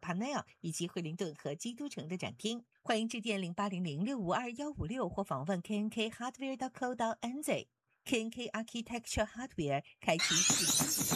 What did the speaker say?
Panel 以及惠灵顿和基督城的展厅。欢迎致电0800-652-156或访问 knkHardware.co.nz。KNK Architecture Hardware 开启